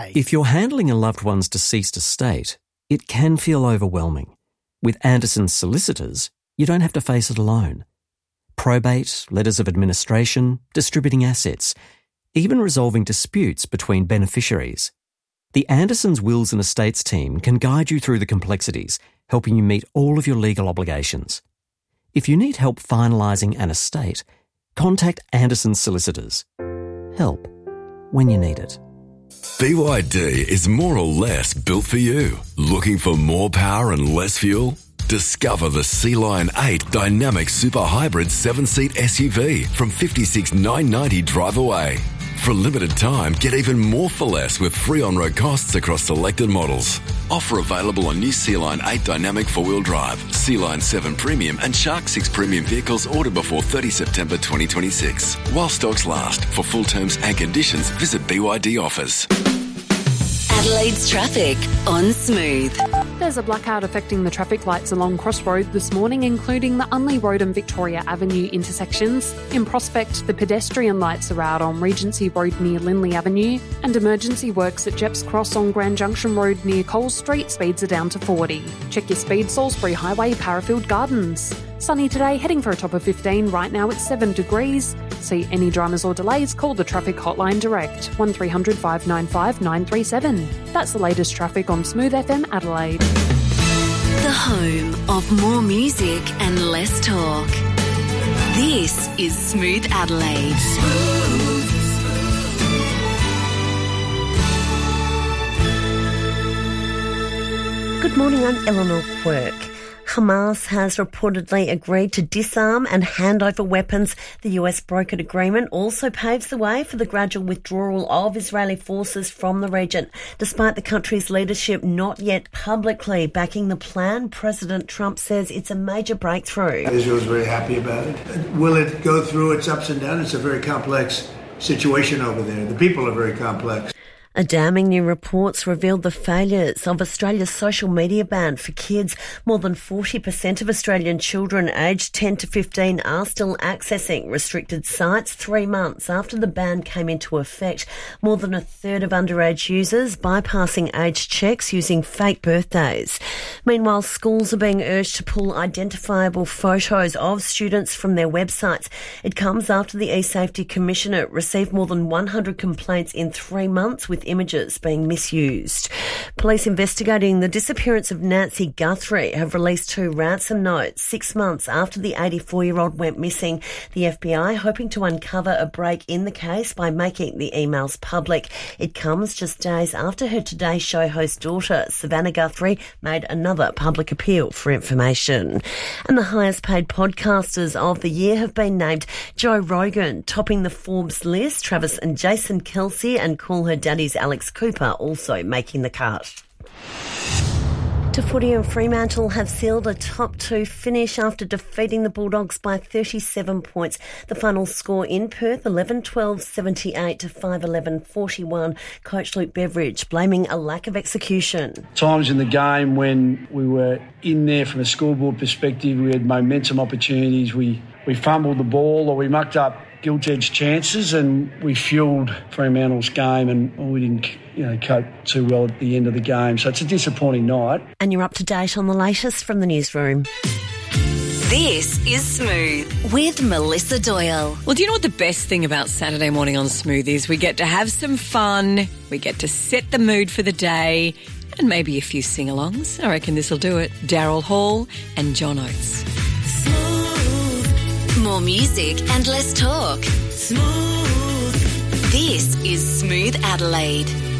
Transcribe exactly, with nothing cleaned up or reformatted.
If you're handling a loved one's deceased estate, it can feel overwhelming. With Anderson's solicitors, you don't have to face it alone. Probate, letters of administration, distributing assets, even resolving disputes between beneficiaries. The Andersons Wills and Estates team can guide you through the complexities, helping you meet all of your legal obligations. If you need help finalising an estate, contact Anderson's solicitors. Help when you need it. B Y D is more or less built for you. Looking for more power and less fuel? Discover the Sea Lion eight Dynamic Super Hybrid seven-seat S U V from fifty-six thousand nine hundred ninety dollars drive away. For a limited time, get even more for less with free on-road costs across selected models. Offer available on new Sea Lion eight Dynamic four-wheel drive, Sea Lion seven Premium and Shark six Premium vehicles ordered before thirtieth September twenty twenty-six. While stocks last. For full terms and conditions, visit B Y D Offers. Adelaide's traffic on Smooth. There's a blackout affecting the traffic lights along Cross Road this morning, including the Unley Road and Victoria Avenue intersections. In Prospect, the pedestrian lights are out on Regency Road near Lindley Avenue, and emergency works at Jepps Cross on Grand Junction Road near Cole Street. Speeds are down to forty. Check your speed, Salisbury Highway, Parafield Gardens. Sunny today, heading for a top of fifteen. Right now it's seven degrees. See any dramas or delays, call the traffic hotline direct, one three hundred five nine five nine three seven. That's the latest traffic on Smooth F M Adelaide. The home of more music and less talk. This is Smooth Adelaide. Smooth. Good morning, I'm Eleanor Quirk. Hamas has reportedly agreed to disarm and hand over weapons. The U S brokered agreement also paves the way for the gradual withdrawal of Israeli forces from the region. Despite the country's leadership not yet publicly backing the plan, President Trump says it's a major breakthrough. Israel's very happy about it. Will it go through its ups and downs? It's a very complex situation over there. The people are very complex. A damning new reports revealed the failures of Australia's social media ban for kids. More than forty percent of Australian children aged ten to fifteen are still accessing restricted sites three months after the ban came into effect. More than a third of underage users bypassing age checks using fake birthdays. Meanwhile, schools are being urged to pull identifiable photos of students from their websites. It comes after the eSafety Commissioner received more than one hundred complaints in three months with images being misused. Police investigating the disappearance of Nancy Guthrie have released two ransom notes six months after the eighty-four-year-old went missing. The F B I hoping to uncover a break in the case by making the emails public. It comes just days after her Today Show host daughter, Savannah Guthrie, made another public appeal for information. And the highest paid podcasters of the year have been named. Joe Rogan topping the Forbes list, Travis and Jason Kelce and Call Her Daddy's Alex Cooper also making the cut. To footy, and Fremantle have sealed a top two finish after defeating the Bulldogs by thirty-seven points. The final score in Perth, eleven twelve seventy-eight to five eleven forty-one. Coach Luke Beveridge blaming a lack of execution. Times in the game when we were in there from a scoreboard perspective, we had momentum opportunities, we, we fumbled the ball or we mucked up gilt-edged chances and we fueled Fremantle's game and we didn't you know, cope too well at the end of the game. So it's a disappointing night. And you're up to date on the latest from the newsroom. This is Smooth with Melissa Doyle. Well, do you know what the best thing about Saturday morning on Smooth is? We get to have some fun, we get to set the mood for the day, and maybe a few sing-alongs. I reckon this will do it. Daryl Hall and John Oates. More music and less talk. Smooth. This is Smooth Adelaide.